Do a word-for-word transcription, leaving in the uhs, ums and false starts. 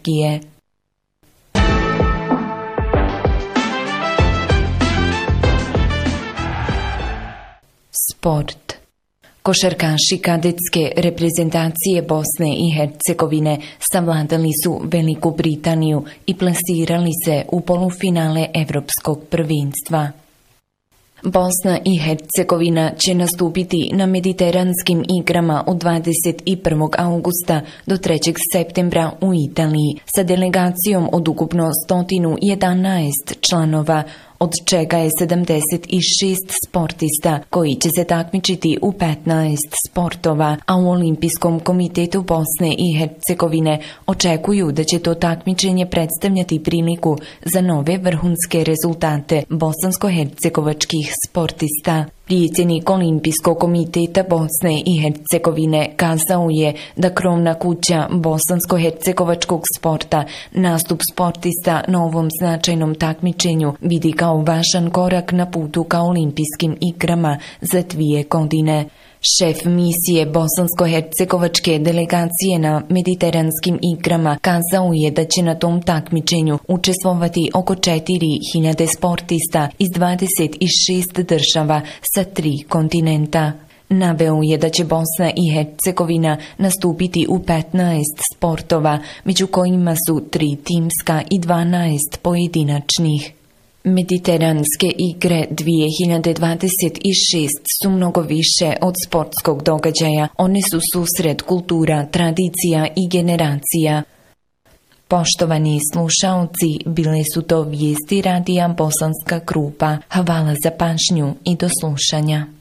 energije. Sport. Košarkaši kadetske reprezentacije Bosne i Hercegovine savladali su Veliku Britaniju i plasirali se u polufinale Evropskog prvenstva. Bosna i Hercegovina će nastupiti na Mediteranskim igrama od dvadeset prvog augusta do trećeg septembra u Italiji sa delegacijom od ukupno sto jedanaest članova, od čega je sedamdeset šest sportista koji će se takmičiti u petnaest sportova, a u Olimpijskom komitetu Bosne i Hercegovine očekuju da će to takmičenje predstavljati priliku za nove vrhunske rezultate bosansko-hercegovačkih sportista. Predsjednik Olimpijskog komiteta Bosne i Hercegovine kazao je da krovna kuća bosansko-hercegovačkog sporta nastup sportista na ovom značajnom takmičenju vidi kao važan korak na putu ka olimpijskim igrama za dvije godine. Šef misije bosansko-hercegovačke delegacije na Mediteranskim igrama kazao je da će na tom takmičenju učestvovati oko četiri hiljade sportista iz dvadeset šest država sa tri kontinenta. Naveo je da će Bosna i Hercegovina nastupiti u petnaest sportova, među kojima su tri timska i dvanaest pojedinačnih. Mediteranske igre dvije hiljade dvadeset šest su mnogo više od sportskog događaja. One su susret kultura, tradicija i generacija. Poštovani slušaoci, bile su to vijesti radija Bosanska Krupa. Hvala za pažnju i do slušanja.